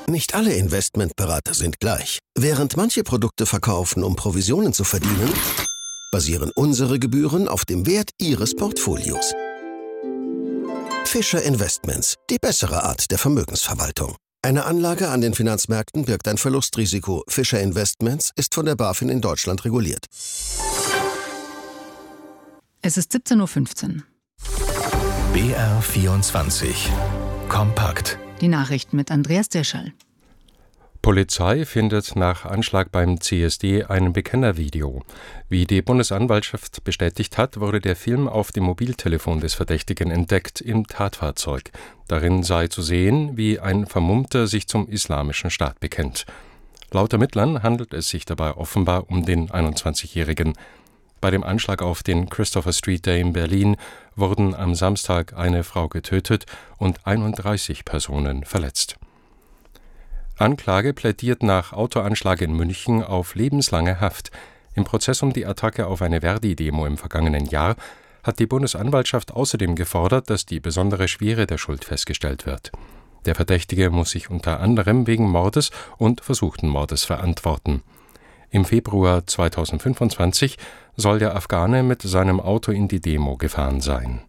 Nicht alle Investmentberater sind gleich. Während manche Produkte verkaufen, um Provisionen zu verdienen, basieren unsere Gebühren auf dem Wert Ihres Portfolios. Fischer Investments, die bessere Art der Vermögensverwaltung. Eine Anlage an den Finanzmärkten birgt ein Verlustrisiko. Fischer Investments ist von der BaFin in Deutschland reguliert. Es ist 17.15 Uhr. BR24 Kompakt. Die Nachrichten mit Andreas Dirschall. Polizei findet nach Anschlag beim CSD ein Bekennervideo. Wie die Bundesanwaltschaft bestätigt hat, wurde der Film auf dem Mobiltelefon des Verdächtigen entdeckt, im Tatfahrzeug. Darin sei zu sehen, wie ein Vermummter sich zum Islamischen Staat bekennt. Laut Ermittlern handelt es sich dabei offenbar um den 21-Jährigen. Bei dem Anschlag auf den Christopher Street Day in Berlin wurden am Samstag eine Frau getötet und 31 Personen verletzt. Anklage plädiert nach Autoanschlag in München auf lebenslange Haft. Im Prozess um die Attacke auf eine Verdi-Demo im vergangenen Jahr hat die Bundesanwaltschaft außerdem gefordert, dass die besondere Schwere der Schuld festgestellt wird. Der Verdächtige muss sich unter anderem wegen Mordes und versuchten Mordes verantworten. Im Februar 2025 soll der Afghane mit seinem Auto in die Demo gefahren sein.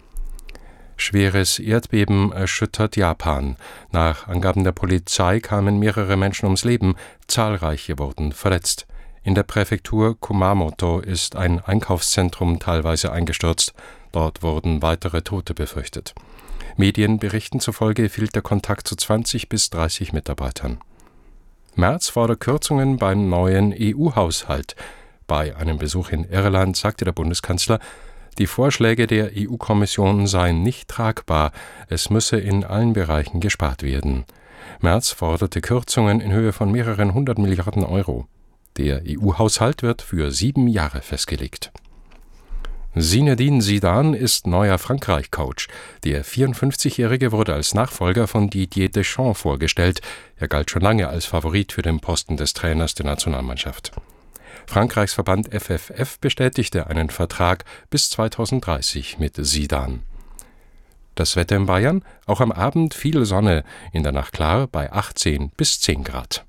Schweres Erdbeben erschüttert Japan. Nach Angaben der Polizei kamen mehrere Menschen ums Leben, zahlreiche wurden verletzt. In der Präfektur Kumamoto ist ein Einkaufszentrum teilweise eingestürzt. Dort wurden weitere Tote befürchtet. Medienberichten zufolge fehlt der Kontakt zu 20 bis 30 Mitarbeitern. Merz fordert Kürzungen beim neuen EU-Haushalt. Bei einem Besuch in Irland sagte der Bundeskanzler, die Vorschläge der EU-Kommission seien nicht tragbar, es müsse in allen Bereichen gespart werden. Merz forderte Kürzungen in Höhe von mehreren 100 Milliarden Euro. Der EU-Haushalt wird für 7 Jahre festgelegt. Zinedine Zidane ist neuer Frankreich-Coach. Der 54-Jährige wurde als Nachfolger von Didier Deschamps vorgestellt. Er galt schon lange als Favorit für den Posten des Trainers der Nationalmannschaft. Frankreichs Verband FFF bestätigte einen Vertrag bis 2030 mit Zidane. Das Wetter in Bayern, auch am Abend viel Sonne, in der Nacht klar bei 18 bis 10 Grad.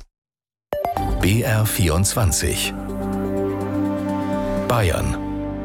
BR24 Bayern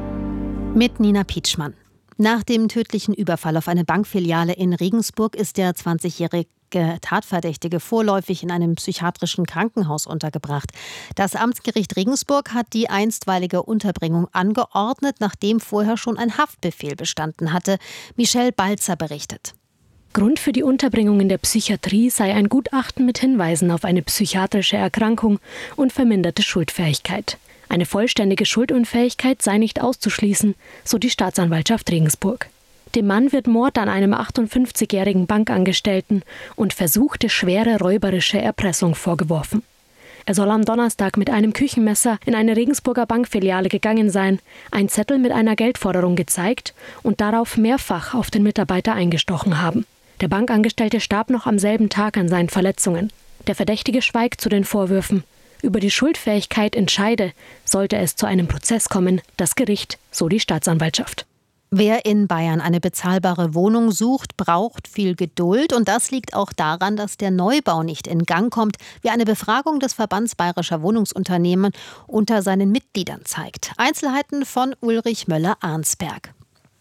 mit Nina Pietschmann. Nach dem tödlichen Überfall auf eine Bankfiliale in Regensburg ist der 20-jährige Tatverdächtige vorläufig in einem psychiatrischen Krankenhaus untergebracht. Das Amtsgericht Regensburg hat die einstweilige Unterbringung angeordnet, nachdem vorher schon ein Haftbefehl bestanden hatte. Michelle Balzer berichtet. Grund für die Unterbringung in der Psychiatrie sei ein Gutachten mit Hinweisen auf eine psychiatrische Erkrankung und verminderte Schuldfähigkeit. Eine vollständige Schuldunfähigkeit sei nicht auszuschließen, so die Staatsanwaltschaft Regensburg. Dem Mann wird Mord an einem 58-jährigen Bankangestellten und versuchte schwere räuberische Erpressung vorgeworfen. Er soll am Donnerstag mit einem Küchenmesser in eine Regensburger Bankfiliale gegangen sein, einen Zettel mit einer Geldforderung gezeigt und darauf mehrfach auf den Mitarbeiter eingestochen haben. Der Bankangestellte starb noch am selben Tag an seinen Verletzungen. Der Verdächtige schweigt zu den Vorwürfen. Über die Schuldfähigkeit entscheide, sollte es zu einem Prozess kommen, das Gericht, so die Staatsanwaltschaft. Wer in Bayern eine bezahlbare Wohnung sucht, braucht viel Geduld. Und das liegt auch daran, dass der Neubau nicht in Gang kommt, wie eine Befragung des Verbands Bayerischer Wohnungsunternehmen unter seinen Mitgliedern zeigt. Einzelheiten von Ulrich Möller-Arnsberg.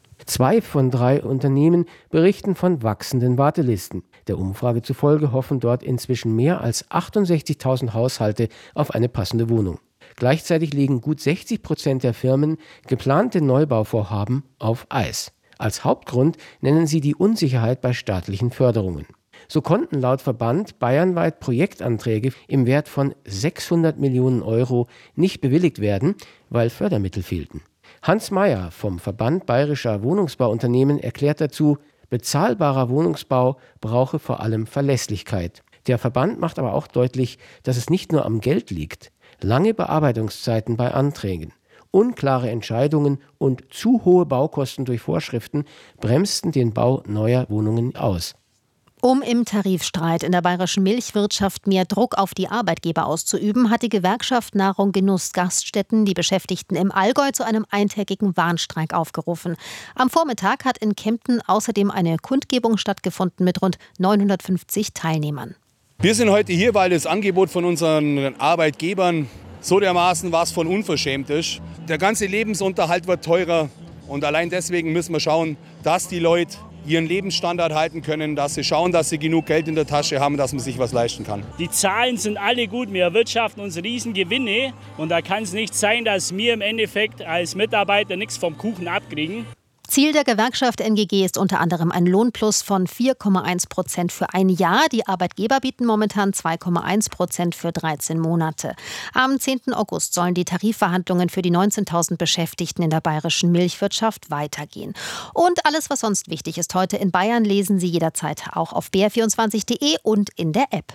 2 von 3 Unternehmen berichten von wachsenden Wartelisten. Der Umfrage zufolge hoffen dort inzwischen mehr als 68.000 Haushalte auf eine passende Wohnung. Gleichzeitig legen gut 60% der Firmen geplante Neubauvorhaben auf Eis. Als Hauptgrund nennen sie die Unsicherheit bei staatlichen Förderungen. So konnten laut Verband bayernweit Projektanträge im Wert von 600 Millionen Euro nicht bewilligt werden, weil Fördermittel fehlten. Hans Mayer vom Verband Bayerischer Wohnungsbauunternehmen erklärt dazu, bezahlbarer Wohnungsbau brauche vor allem Verlässlichkeit. Der Verband macht aber auch deutlich, dass es nicht nur am Geld liegt. Lange Bearbeitungszeiten bei Anträgen, unklare Entscheidungen und zu hohe Baukosten durch Vorschriften bremsten den Bau neuer Wohnungen aus. Um im Tarifstreit in der bayerischen Milchwirtschaft mehr Druck auf die Arbeitgeber auszuüben, hat die Gewerkschaft Nahrung Genuss Gaststätten die Beschäftigten im Allgäu zu einem eintägigen Warnstreik aufgerufen. Am Vormittag hat in Kempten außerdem eine Kundgebung stattgefunden mit rund 950 Teilnehmern. Wir sind heute hier, weil das Angebot von unseren Arbeitgebern so dermaßen was von unverschämt ist. Der ganze Lebensunterhalt wird teurer und allein deswegen müssen wir schauen, dass die Leute ihren Lebensstandard halten können, dass sie schauen, dass sie genug Geld in der Tasche haben, dass man sich was leisten kann. Die Zahlen sind alle gut, wir erwirtschaften uns Riesengewinne und da kann es nicht sein, dass wir im Endeffekt als Mitarbeiter nichts vom Kuchen abkriegen. Ziel der Gewerkschaft NGG ist unter anderem ein Lohnplus von 4,1% für ein Jahr. Die Arbeitgeber bieten momentan 2,1% für 13 Monate. Am 10. August sollen die Tarifverhandlungen für die 19.000 Beschäftigten in der bayerischen Milchwirtschaft weitergehen. Und alles, was sonst wichtig ist heute in Bayern, lesen Sie jederzeit auch auf br24.de und in der App.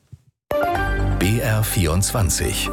BR24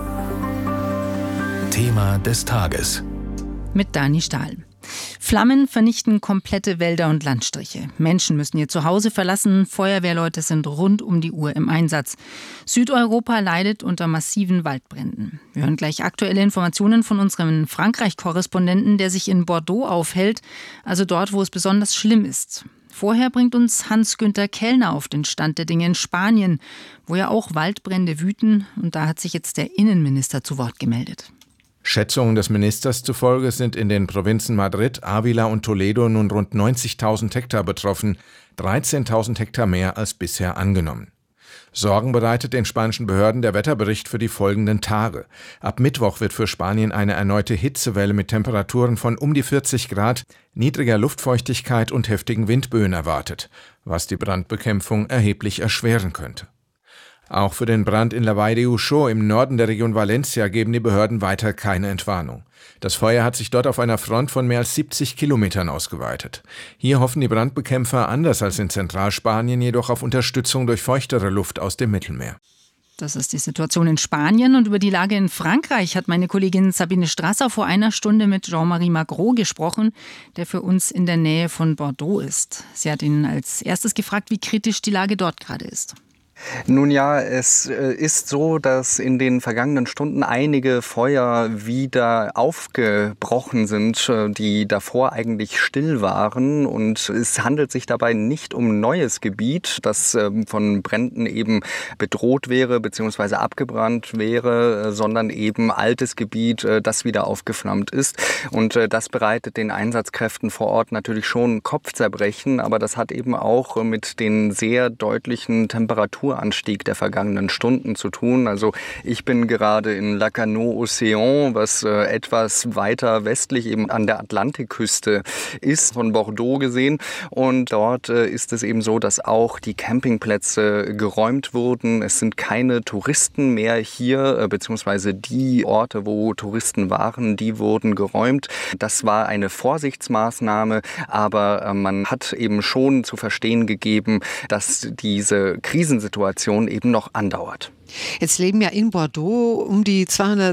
Thema des Tages Mit Dani Stahl. Flammen vernichten komplette Wälder und Landstriche. Menschen müssen ihr Zuhause verlassen. Feuerwehrleute sind rund um die Uhr im Einsatz. Südeuropa leidet unter massiven Waldbränden. Wir hören gleich aktuelle Informationen von unserem Frankreich-Korrespondenten, der sich in Bordeaux aufhält, also dort, wo es besonders schlimm ist. Vorher bringt uns Hans-Günther Kellner auf den Stand der Dinge in Spanien, wo ja auch Waldbrände wüten. Und da hat sich jetzt der Innenminister zu Wort gemeldet. Schätzungen des Ministers zufolge sind in den Provinzen Madrid, Ávila und Toledo nun rund 90.000 Hektar betroffen, 13.000 Hektar mehr als bisher angenommen. Sorgen bereitet den spanischen Behörden der Wetterbericht für die folgenden Tage. Ab Mittwoch wird für Spanien eine erneute Hitzewelle mit Temperaturen von um die 40 Grad, niedriger Luftfeuchtigkeit und heftigen Windböen erwartet, was die Brandbekämpfung erheblich erschweren könnte. Auch für den Brand in La Vall de Uixó im Norden der Region Valencia geben die Behörden weiter keine Entwarnung. Das Feuer hat sich dort auf einer Front von mehr als 70 Kilometern ausgeweitet. Hier hoffen die Brandbekämpfer anders als in Zentralspanien jedoch auf Unterstützung durch feuchtere Luft aus dem Mittelmeer. Das ist die Situation in Spanien, und über die Lage in Frankreich hat meine Kollegin Sabine Strasser vor einer Stunde mit Jean-Marie Magro gesprochen, der für uns in der Nähe von Bordeaux ist. Sie hat ihn als erstes gefragt, wie kritisch die Lage dort gerade ist. Nun ja, es ist so, dass in den vergangenen Stunden einige Feuer wieder aufgebrochen sind, die davor eigentlich still waren. Und es handelt sich dabei nicht um neues Gebiet, das von Bränden eben bedroht wäre bzw. abgebrannt wäre, sondern eben altes Gebiet, das wieder aufgeflammt ist. Und das bereitet den Einsatzkräften vor Ort natürlich schon Kopfzerbrechen, aber das hat eben auch mit den sehr deutlichen Temperaturanstieg der vergangenen Stunden zu tun. Also ich bin gerade in Lacanau-Océan, was etwas weiter westlich eben an der Atlantikküste ist, von Bordeaux gesehen. Und dort ist es eben so, dass auch die Campingplätze geräumt wurden. Es sind keine Touristen mehr hier, beziehungsweise die Orte, wo Touristen waren, die wurden geräumt. Das war eine Vorsichtsmaßnahme, aber man hat eben schon zu verstehen gegeben, dass diese Krisensituation eben noch andauert. Jetzt leben ja in Bordeaux um die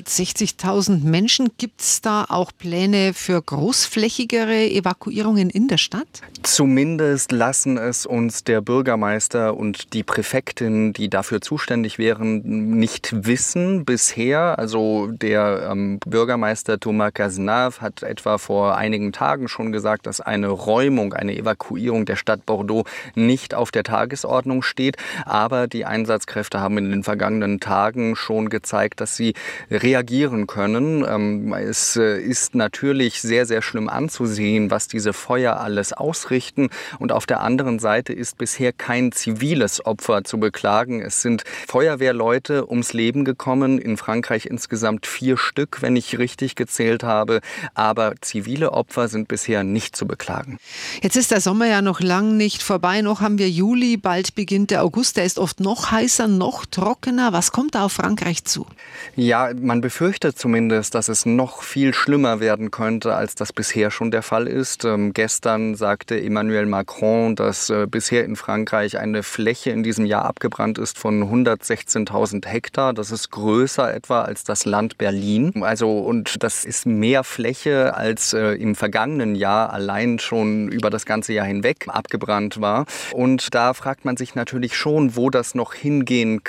260.000 Menschen. Gibt es da auch Pläne für großflächigere Evakuierungen in der Stadt? Zumindest lassen es uns der Bürgermeister und die Präfektin, die dafür zuständig wären, nicht wissen bisher. Also der Bürgermeister Thomas Cazenave hat etwa vor einigen Tagen schon gesagt, dass eine Räumung, eine Evakuierung der Stadt Bordeaux nicht auf der Tagesordnung steht. Aber die Einsatzkräfte haben in den vergangenen Tagen schon gezeigt, dass sie reagieren können. Es ist natürlich sehr, sehr schlimm anzusehen, was diese Feuer alles ausrichten. Und auf der anderen Seite ist bisher kein ziviles Opfer zu beklagen. Es sind Feuerwehrleute ums Leben gekommen, in Frankreich insgesamt 4 Stück, wenn ich richtig gezählt habe. Aber zivile Opfer sind bisher nicht zu beklagen. Jetzt ist der Sommer ja noch lang nicht vorbei. Noch haben wir Juli, bald beginnt der August. Der ist oft noch heißer, noch trockener. Was kommt da auf Frankreich zu? Ja, man befürchtet zumindest, dass es noch viel schlimmer werden könnte, als das bisher schon der Fall ist. Gestern sagte Emmanuel Macron, dass bisher in Frankreich eine Fläche in diesem Jahr abgebrannt ist von 116.000 Hektar. Das ist größer etwa als das Land Berlin. Und das ist mehr Fläche, als im vergangenen Jahr allein schon über das ganze Jahr hinweg abgebrannt war. Und da fragt man sich natürlich schon, wo das noch hingehen kann.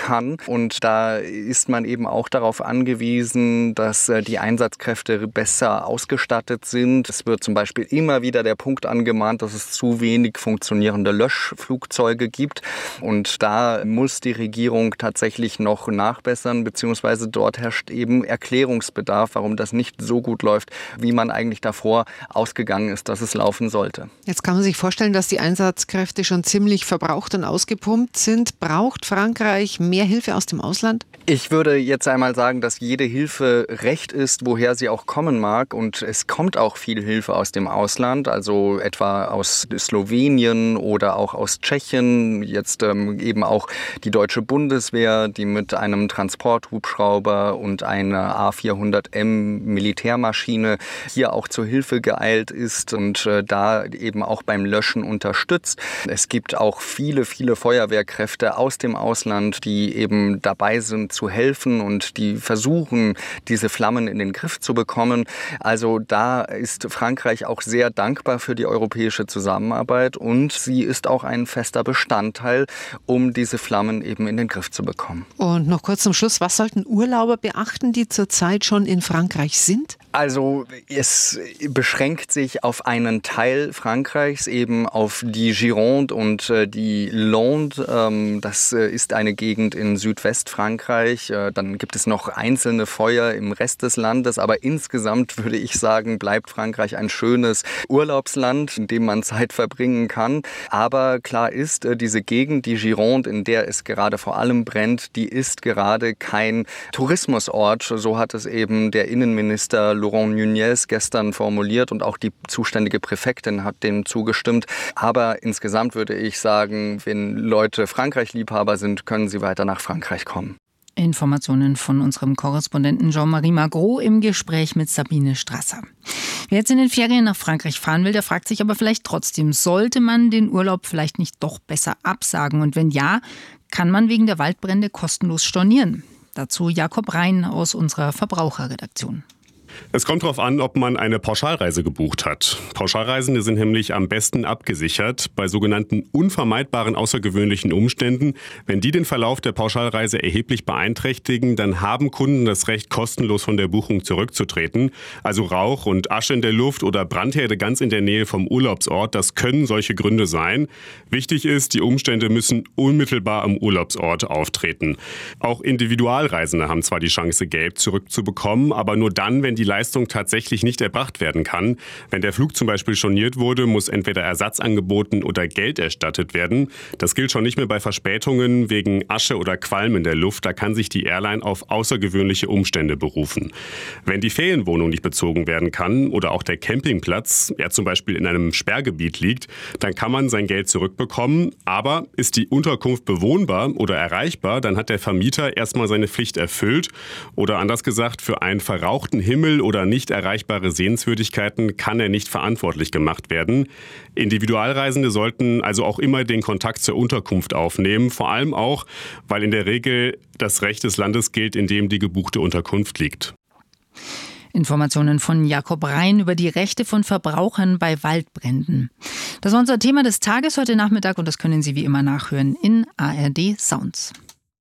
Und da ist man eben auch darauf angewiesen, dass die Einsatzkräfte besser ausgestattet sind. Es wird zum Beispiel immer wieder der Punkt angemahnt, dass es zu wenig funktionierende Löschflugzeuge gibt. Und da muss die Regierung tatsächlich noch nachbessern, beziehungsweise dort herrscht eben Erklärungsbedarf, warum das nicht so gut läuft, wie man eigentlich davor ausgegangen ist, dass es laufen sollte. Jetzt kann man sich vorstellen, dass die Einsatzkräfte schon ziemlich verbraucht und ausgepumpt sind. Braucht Frankreich mehr Hilfe aus dem Ausland? Ich würde jetzt einmal sagen, dass jede Hilfe recht ist, woher sie auch kommen mag. Und es kommt auch viel Hilfe aus dem Ausland, also etwa aus Slowenien oder auch aus Tschechien. Jetzt eben auch die deutsche Bundeswehr, die mit einem Transporthubschrauber und einer A400M Militärmaschine hier auch zur Hilfe geeilt ist und da eben auch beim Löschen unterstützt. Es gibt auch viele Feuerwehrkräfte aus dem Ausland, die eben dabei sind zu helfen und die versuchen, diese Flammen in den Griff zu bekommen. Also da ist Frankreich auch sehr dankbar für die europäische Zusammenarbeit und sie ist auch ein fester Bestandteil, um diese Flammen eben in den Griff zu bekommen. Und noch kurz zum Schluss, was sollten Urlauber beachten, die zurzeit schon in Frankreich sind? Also es beschränkt sich auf einen Teil Frankreichs, eben auf die Gironde und die Landes. Das ist eine Gegend in Südwestfrankreich. Dann gibt es noch einzelne Feuer im Rest des Landes. Aber insgesamt würde ich sagen, bleibt Frankreich ein schönes Urlaubsland, in dem man Zeit verbringen kann. Aber klar ist, diese Gegend, die Gironde, in der es gerade vor allem brennt, die ist gerade kein Tourismusort. So hat es eben der Innenminister Laurent Nunez gestern formuliert und auch die zuständige Präfektin hat dem zugestimmt. Aber insgesamt würde ich sagen, wenn Leute Frankreich-Liebhaber sind, können sie weiter nach Frankreich kommen. Informationen von unserem Korrespondenten Jean-Marie Magro im Gespräch mit Sabine Strasser. Wer jetzt in den Ferien nach Frankreich fahren will, der fragt sich aber vielleicht trotzdem, sollte man den Urlaub vielleicht nicht doch besser absagen? Und wenn ja, kann man wegen der Waldbrände kostenlos stornieren? Dazu Jakob Rhein aus unserer Verbraucherredaktion. Es kommt darauf an, ob man eine Pauschalreise gebucht hat. Pauschalreisende sind nämlich am besten abgesichert bei sogenannten unvermeidbaren außergewöhnlichen Umständen. Wenn die den Verlauf der Pauschalreise erheblich beeinträchtigen, dann haben Kunden das Recht, kostenlos von der Buchung zurückzutreten. Also Rauch und Asche in der Luft oder Brandherde ganz in der Nähe vom Urlaubsort, das können solche Gründe sein. Wichtig ist, die Umstände müssen unmittelbar am Urlaubsort auftreten. Auch Individualreisende haben zwar die Chance, Geld zurückzubekommen, aber nur dann, wenn die Leistung tatsächlich nicht erbracht werden kann. Wenn der Flug zum Beispiel storniert wurde, muss entweder Ersatz angeboten oder Geld erstattet werden. Das gilt schon nicht mehr bei Verspätungen wegen Asche oder Qualm in der Luft. Da kann sich die Airline auf außergewöhnliche Umstände berufen. Wenn die Ferienwohnung nicht bezogen werden kann oder auch der Campingplatz, zum Beispiel in einem Sperrgebiet liegt, dann kann man sein Geld zurückbekommen. Aber ist die Unterkunft bewohnbar oder erreichbar, dann hat der Vermieter erstmal seine Pflicht erfüllt. Oder anders gesagt, für einen verrauchten Himmel oder nicht erreichbare Sehenswürdigkeiten kann er nicht verantwortlich gemacht werden. Individualreisende sollten also auch immer den Kontakt zur Unterkunft aufnehmen, vor allem auch, weil in der Regel das Recht des Landes gilt, in dem die gebuchte Unterkunft liegt. Informationen von Jakob Rhein über die Rechte von Verbrauchern bei Waldbränden. Das war unser Thema des Tages heute Nachmittag und das können Sie wie immer nachhören in ARD Sounds.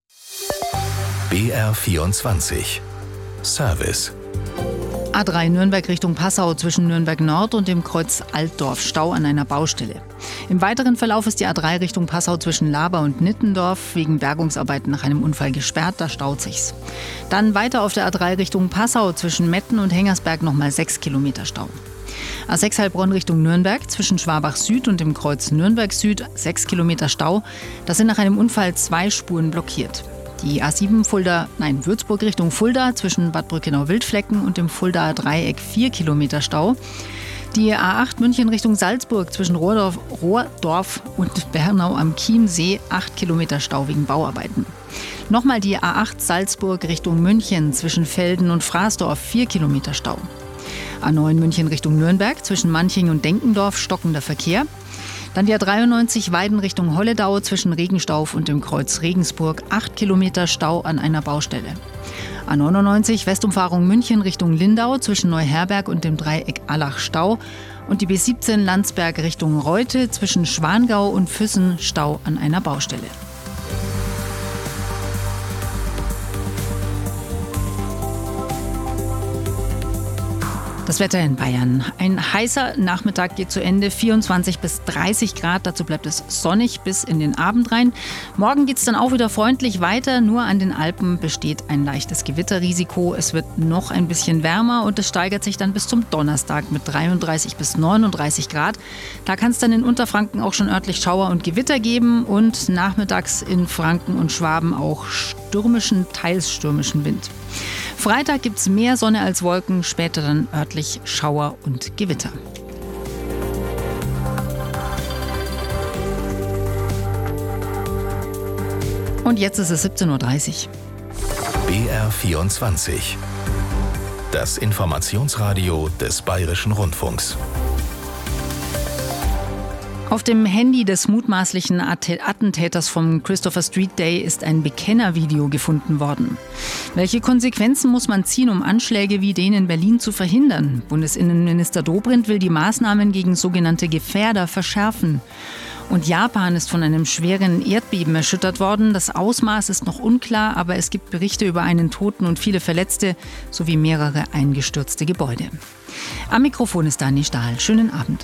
BR24 Service. A3 Nürnberg Richtung Passau zwischen Nürnberg Nord und dem Kreuz Altdorf, Stau an einer Baustelle. Im weiteren Verlauf ist die A3 Richtung Passau zwischen Laber und Nittendorf wegen Bergungsarbeiten nach einem Unfall gesperrt, da staut sich's. Dann weiter auf der A3 Richtung Passau zwischen Metten und Hengersberg nochmal 6 Kilometer Stau. A6 Heilbronn Richtung Nürnberg zwischen Schwabach Süd und dem Kreuz Nürnberg Süd 6 Kilometer Stau. Das sind nach einem Unfall 2 Spuren blockiert. Die A7 Würzburg Richtung Fulda zwischen Bad Brückenau-Wildflecken und dem Fuldaer Dreieck 4 Kilometer Stau. Die A8 München Richtung Salzburg zwischen Rohrdorf und Bernau am Chiemsee 8 Kilometer Stau wegen Bauarbeiten. Nochmal die A8 Salzburg Richtung München zwischen Velden und Fraßdorf 4 Kilometer Stau. A9 München Richtung Nürnberg zwischen Manching und Denkendorf stockender Verkehr. Dann die A93 Weiden Richtung Holledau zwischen Regenstauf und dem Kreuz Regensburg 8 Kilometer Stau an einer Baustelle. A99 Westumfahrung München Richtung Lindau zwischen Neuherberg und dem Dreieck Allach Stau. Und die B17 Landsberg Richtung Reute zwischen Schwangau und Füssen Stau an einer Baustelle. Das Wetter in Bayern. Ein heißer Nachmittag geht zu Ende, 24 bis 30 Grad. Dazu bleibt es sonnig bis in den Abend rein. Morgen geht es dann auch wieder freundlich weiter. Nur an den Alpen besteht ein leichtes Gewitterrisiko. Es wird noch ein bisschen wärmer und es steigert sich dann bis zum Donnerstag mit 33 bis 39 Grad. Da kann es dann in Unterfranken auch schon örtlich Schauer und Gewitter geben und nachmittags in Franken und Schwaben auch teils stürmischen Wind. Freitag gibt es mehr Sonne als Wolken, später dann örtlich Schauer und Gewitter. Und jetzt ist es 17:30 Uhr. BR24. Das Informationsradio des Bayerischen Rundfunks. Auf dem Handy des mutmaßlichen Attentäters vom Christopher Street Day ist ein Bekennervideo gefunden worden. Welche Konsequenzen muss man ziehen, um Anschläge wie den in Berlin zu verhindern? Bundesinnenminister Dobrindt will die Maßnahmen gegen sogenannte Gefährder verschärfen. Und Japan ist von einem schweren Erdbeben erschüttert worden. Das Ausmaß ist noch unklar, aber es gibt Berichte über einen Toten und viele Verletzte sowie mehrere eingestürzte Gebäude. Am Mikrofon ist Dani Stahl. Schönen Abend.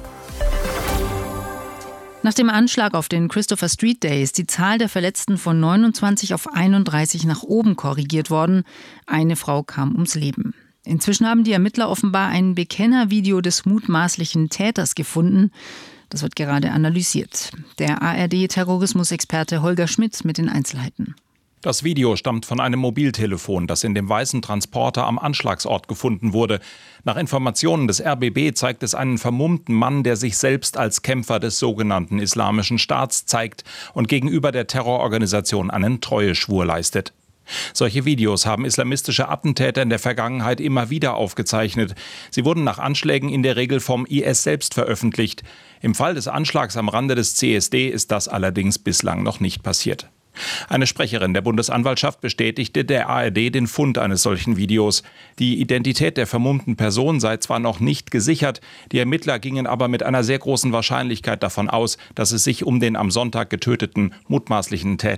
Nach dem Anschlag auf den Christopher Street Day ist die Zahl der Verletzten von 29 auf 31 nach oben korrigiert worden. Eine Frau kam ums Leben. Inzwischen haben die Ermittler offenbar ein Bekennervideo des mutmaßlichen Täters gefunden. Das wird gerade analysiert. Der ARD-Terrorismusexperte Holger Schmidt mit den Einzelheiten. Das Video stammt von einem Mobiltelefon, das in dem weißen Transporter am Anschlagsort gefunden wurde. Nach Informationen des RBB zeigt es einen vermummten Mann, der sich selbst als Kämpfer des sogenannten Islamischen Staats zeigt und gegenüber der Terrororganisation einen Treueschwur leistet. Solche Videos haben islamistische Attentäter in der Vergangenheit immer wieder aufgezeichnet. Sie wurden nach Anschlägen in der Regel vom IS selbst veröffentlicht. Im Fall des Anschlags am Rande des CSD ist das allerdings bislang noch nicht passiert. Eine Sprecherin der Bundesanwaltschaft bestätigte der ARD den Fund eines solchen Videos. Die Identität der vermummten Person sei zwar noch nicht gesichert, die Ermittler gingen aber mit einer sehr großen Wahrscheinlichkeit davon aus, dass es sich um den am Sonntag getöteten mutmaßlichen Täter